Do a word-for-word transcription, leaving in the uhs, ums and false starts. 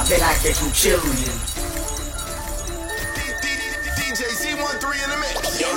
then I get to kill you. D J C thirteen in the mix.